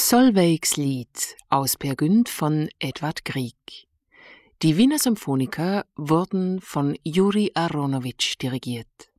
Solveigs Lied aus Peer Gynt von Edvard Grieg. Die Wiener Symphoniker wurden von Juri Aronowitsch dirigiert.